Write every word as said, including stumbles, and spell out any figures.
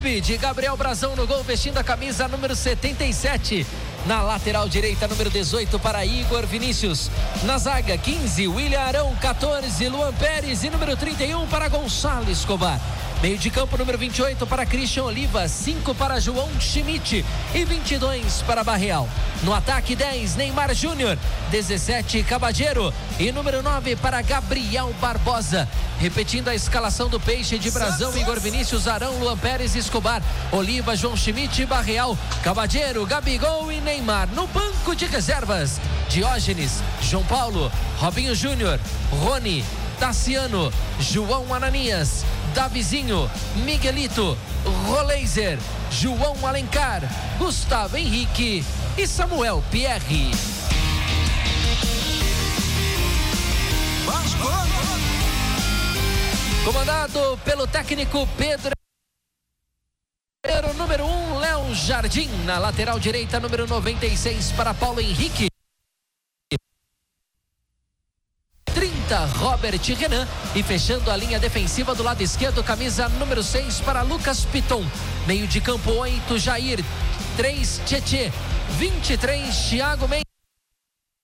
de Gabriel Brazão no gol, vestindo a camisa número setenta e sete. Na lateral direita, número dezoito para Igor Vinícius. Na zaga, quinze, William Arão, quatorze, Luan Pérez e número trinta e um para Gonçalo Escobar. Meio de campo, número vinte e oito para Christian Oliva, cinco para João Schmidt e vinte e dois para Barreal. No ataque, dez, Neymar Júnior, dezessete, Cabageiro e número nove para Gabriel Barbosa. Repetindo a escalação do Peixe de Brazão, Igor Vinícius, Arão, Luan Pérez, Escobar, Oliva, João Schmidt, Barreal, Cabageiro, Gabigol e Neymar. No banco de reservas, Diógenes, João Paulo, Robinho Júnior, Rony, Tassiano, João Ananias, Davizinho, Miguelito, Roleiser, João Alencar, Gustavo Henrique e Samuel Pierre. Comandado pelo técnico Pedro, número um, Léo Jardim. Na lateral direita, número noventa e seis para Paulo Henrique. trinta, Robert Renan. E fechando a linha defensiva do lado esquerdo, camisa número seis para Lucas Piton. Meio de campo, oito, Jair. três, Tietê. vinte e três, Thiago Mendes.